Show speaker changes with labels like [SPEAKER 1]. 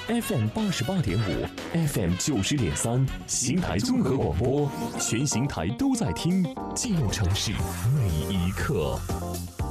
[SPEAKER 1] FM 88.5，FM 90.3，邢台综合广播，全邢台都在听，记录城市每一刻。